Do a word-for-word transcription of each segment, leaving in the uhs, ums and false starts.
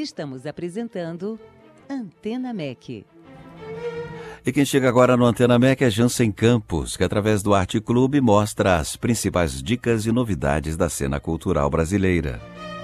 Estamos apresentando Antena M E C. E quem chega agora no Antena M E C é Jansen Campos, que através do Arte Clube mostra as principais dicas e novidades da cena cultural brasileira.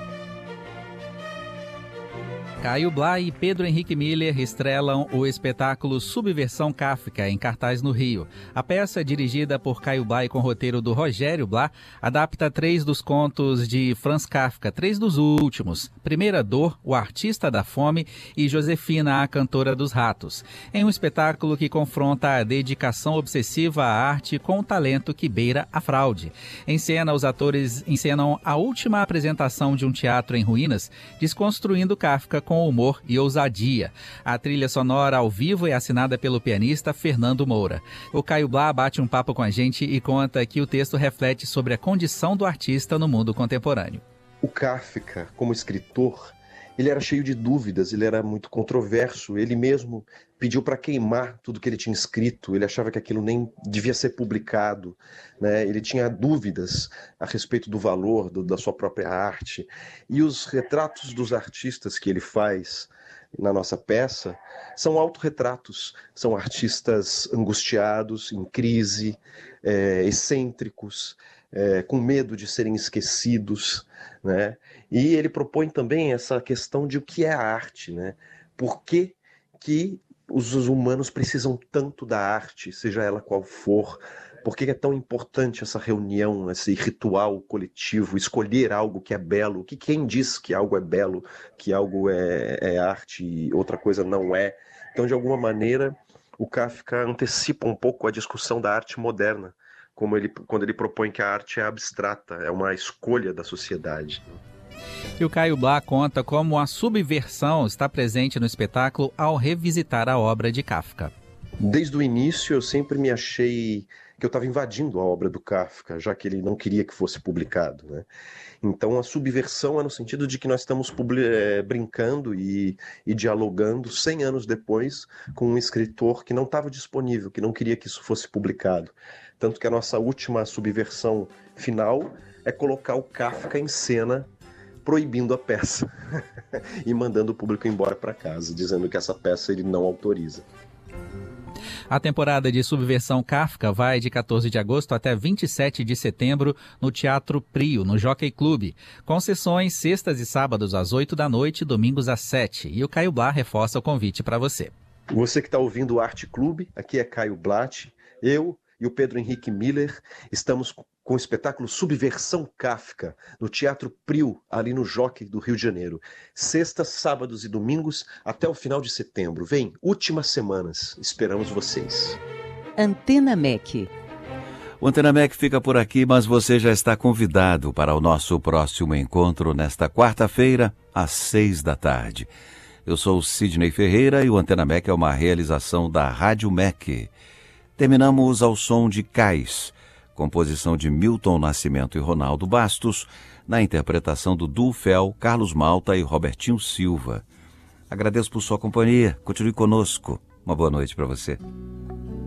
Caio Blá e Pedro Henrique Miller estrelam o espetáculo Subversão Kafka, em cartaz no Rio. A peça, dirigida por Caio Blá e com roteiro do Rogério Blá, adapta três dos contos de Franz Kafka, três dos últimos: Primeira Dor, O Artista da Fome e Josefina, a Cantora dos Ratos. Em um espetáculo que confronta a dedicação obsessiva à arte com o talento que beira a fraude. Em cena, os atores encenam a última apresentação de um teatro em ruínas, desconstruindo Kafka com humor e ousadia. A trilha sonora ao vivo é assinada pelo pianista Fernando Moura. O Caio Blá bate um papo com a gente e conta que o texto reflete sobre a condição do artista no mundo contemporâneo. O Kafka, como escritor, ele era cheio de dúvidas, ele era muito controverso, ele mesmo pediu para queimar tudo que ele tinha escrito, ele achava que aquilo nem devia ser publicado, né? Ele tinha dúvidas a respeito do valor do, da sua própria arte. E os retratos dos artistas que ele faz na nossa peça são autorretratos, são artistas angustiados, em crise, é, excêntricos, é, com medo de serem esquecidos, né? E ele propõe também essa questão de o que é a arte, né? Por que que os humanos precisam tanto da arte, seja ela qual for? Por que é tão importante essa reunião, esse ritual coletivo, escolher algo que é belo? Que quem diz que algo é belo, que algo é, é arte e outra coisa não é? Então, de alguma maneira, o Kafka antecipa um pouco a discussão da arte moderna, como ele, quando ele propõe que a arte é abstrata, é uma escolha da sociedade. E o Caio Blá conta como a subversão está presente no espetáculo ao revisitar a obra de Kafka. Desde o início eu sempre me achei que eu estava invadindo a obra do Kafka, já que ele não queria que fosse publicado, né? Então a subversão é no sentido de que nós estamos é, brincando e, e dialogando cem anos depois com um escritor que não estava disponível, que não queria que isso fosse publicado. Tanto que a nossa última subversão final é colocar o Kafka em cena proibindo a peça e mandando o público embora para casa, dizendo que essa peça ele não autoriza. A temporada de Subversão Kafka vai de quatorze de agosto até vinte e sete de setembro no Teatro Prio, no Jockey Club, com sessões sextas e sábados às oito da noite, domingos às sete. E o Caio Blá reforça o convite para você. Você que está ouvindo o Arte Clube, aqui é Caio Blatt, eu e o Pedro Henrique Miller estamos com o espetáculo Subversão Kafka, no Teatro Prio, ali no Jockey do Rio de Janeiro. Sextas, sábados e domingos, até o final de setembro. Vem, últimas semanas. Esperamos vocês. Antena M E C. O Antena M E C fica por aqui, mas você já está convidado para o nosso próximo encontro nesta quarta-feira, às seis da tarde. Eu sou o Sidney Ferreira e o Antena M E C é uma realização da Rádio M E C. Terminamos ao som de Cais, composição de Milton Nascimento e Ronaldo Bastos, na interpretação do Dulfel, Carlos Malta e Robertinho Silva. Agradeço por sua companhia. Continue conosco. Uma boa noite para você.